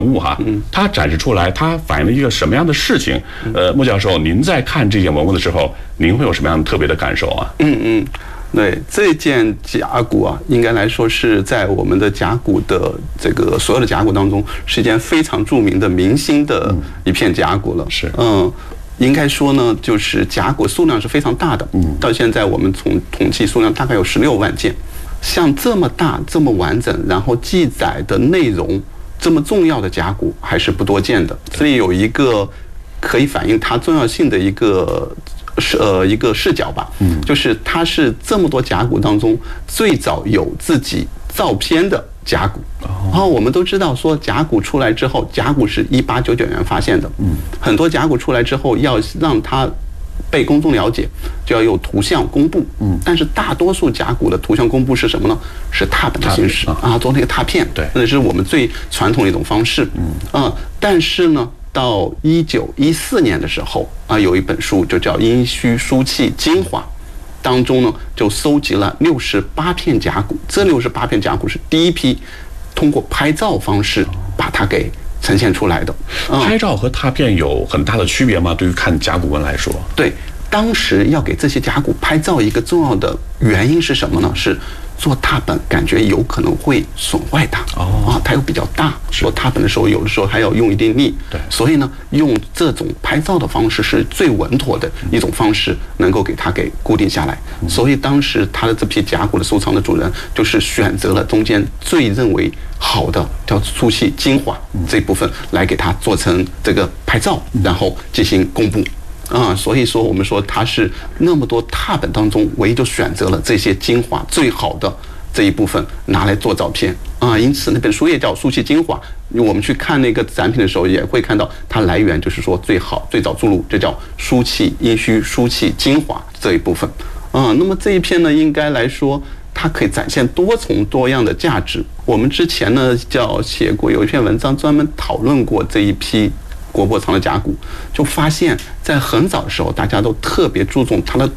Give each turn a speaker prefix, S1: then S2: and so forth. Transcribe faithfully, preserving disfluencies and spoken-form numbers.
S1: 物哈，它展示出来，它反映了一个什么样的事情？呃，穆教授，您在看这件文物的时候，您会有什么样的特别的感受啊？
S2: 嗯嗯。对，这件甲骨啊，应该来说是在我们的甲骨的这个所有的甲骨当中，是一件非常著名的明星的一片甲骨了。
S1: 是，
S2: 嗯，应该说呢，就是甲骨数量是非常大的。嗯，到现在我们从统计数量大概有十六万件，像这么大、这么完整，然后记载的内容这么重要的甲骨还是不多见的。所以有一个可以反映它重要性的一个。是呃一个视角吧，嗯，就是它是这么多甲骨当中最早有自己照片的甲骨。然后我们都知道说甲骨出来之后，甲骨是一八九九年发现的，嗯，很多甲骨出来之后要让它被公众了解，就要有图像公布，嗯，但是大多数甲骨的图像公布是什么呢？是拓本的形式啊，做那个拓片，
S1: 对，
S2: 那是我们最传统的一种方式，嗯啊，但是呢。到一九一四年的时候啊，有一本书就叫《殷墟书契精华》，当中呢就收集了六十八片甲骨。这六十八片甲骨是第一批通过拍照方式把它给呈现出来的。
S1: 嗯、拍照和拓片有很大的区别吗？对于看甲骨文来说，
S2: 对，当时要给这些甲骨拍照，一个重要的原因是什么呢？是做拓本感觉有可能会损坏它，哦啊，它又比较大，做拓本的时候有的时候还要用一定力，
S1: 对，
S2: 所以呢，用这种拍照的方式是最稳妥的一种方式，能够给它给固定下来。嗯、所以当时他的这批甲骨的收藏的主人就是选择了中间最认为好的叫书契精华这一部分来给它做成这个拍照，然后进行公布。啊、嗯，所以说我们说它是那么多拓本当中唯一就选择了这些精华最好的这一部分拿来做照片啊、嗯，因此那本书也叫《书契精华》。我们去看那个展品的时候，也会看到它来源就是说最好最早注入就叫《书契殷墟书契精华》这一部分啊、嗯。那么这一篇呢，应该来说它可以展现多重多样的价值。我们之前呢叫写过有一篇文章专门讨论过这一批。国博藏的甲骨，就发现，在很早的时候，大家都特别注重它的